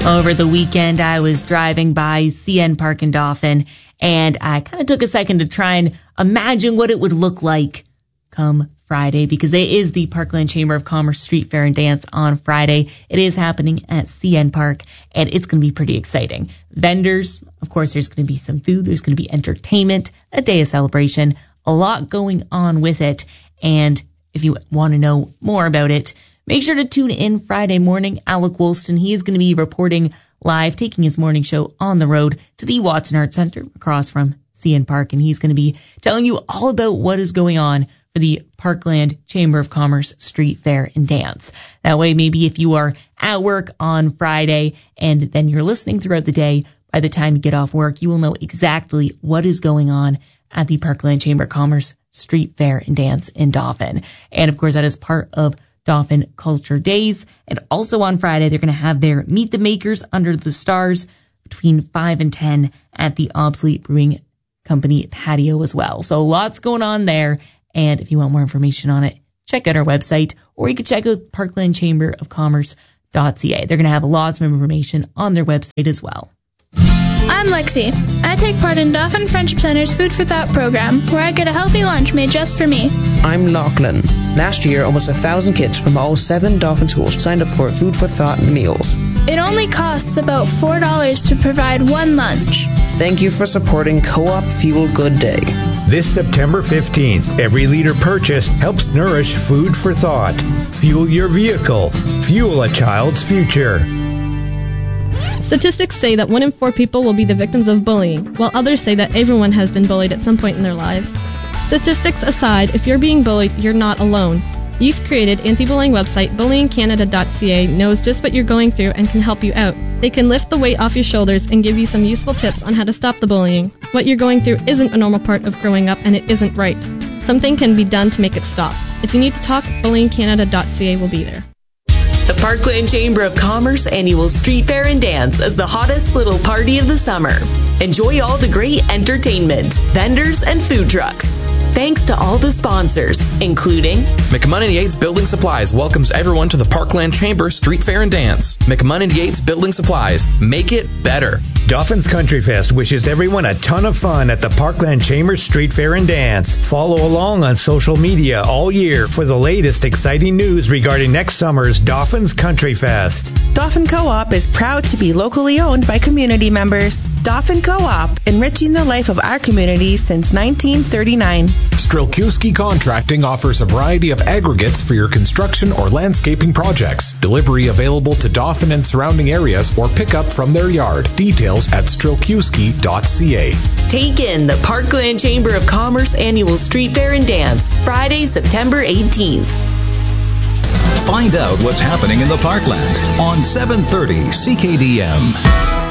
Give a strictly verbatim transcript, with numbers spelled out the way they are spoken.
Over the weekend, I was driving by C N Park in Dauphin, and I kind of took a second to try and imagine what it would look like come Friday, because it is the Parkland Chamber of Commerce Street Fair and Dance on Friday. It is happening at C N Park, and it's going to be pretty exciting. Vendors, of course, there's going to be some food, there's going to be entertainment, a day of celebration, a lot going on with it. And if you want to know more about it, make sure to tune in Friday morning. Alec Woolston, he is going to be reporting live, taking his morning show on the road to the Watson Arts Center across from C N Park, and he's going to be telling you all about what is going on for the Parkland Chamber of Commerce Street Fair and Dance. That way, maybe if you are at work on Friday and then you're listening throughout the day, by the time you get off work, you will know exactly what is going on at the Parkland Chamber of Commerce Street Fair and Dance in Dauphin. And of course, that is part of Dauphin Culture Days. And also on Friday, they're going to have their Meet the Makers Under the Stars between five and ten at the Obsolete Brewing Company patio as well. So lots going on there. And if you want more information on it, check out our website, or you can check out parkland chamber of commerce dot c a. They're going to have lots of information on their website as well. I'm Lexi. I take part in Dauphin Friendship Center's Food for Thought program, where I get a healthy lunch made just for me. I'm Lachlan. Last year, almost a thousand kids from all seven Dauphin schools signed up for Food for Thought meals. It only costs about four dollars to provide one lunch. Thank you for supporting Co-op Fuel Good Day. This September fifteenth, every liter purchased helps nourish Food for Thought. Fuel your vehicle. Fuel a child's future. Statistics say that one in four people will be the victims of bullying, while others say that everyone has been bullied at some point in their lives. Statistics aside, if you're being bullied, you're not alone. Youth-created anti-bullying website bullying canada dot c a knows just what you're going through and can help you out. They can lift the weight off your shoulders and give you some useful tips on how to stop the bullying. What you're going through isn't a normal part of growing up, and it isn't right. Something can be done to make it stop. If you need to talk, bullying canada dot c a will be there. The Parkland Chamber of Commerce annual Street Fair and Dance is the hottest little party of the summer. Enjoy all the great entertainment, vendors, and food trucks. Thanks to all the sponsors, including McMunn and Yates Building Supplies welcomes everyone to the Parkland Chamber Street Fair and Dance. McMunn and Yates Building Supplies. Make it better. Dauphin's Country Fest wishes everyone a ton of fun at the Parkland Chamber Street Fair and Dance. Follow along on social media all year for the latest exciting news regarding next summer's Dauphin's Country Fest. Dauphin Co-op is proud to be locally owned by community members. Dauphin Co-op, enriching the life of our community since nineteen thirty-nine. Strelkowski Contracting offers a variety of aggregates for your construction or landscaping projects. Delivery available to Dauphin and surrounding areas, or pick up from their yard. Details at strelkowski dot c a. Take in the Parkland Chamber of Commerce annual Street Fair and Dance, Friday, September eighteenth. Find out what's happening in the Parkland on seven thirty C K D M.